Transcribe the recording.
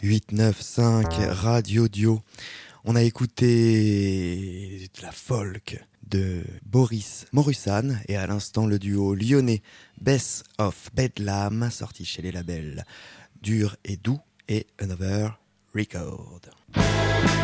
895 Radio Dio. On a écouté de la folk de Boris Morusan et à l'instant le duo lyonnais Bess of Bedlam, sorti chez les labels Dur et Doux et Another Record.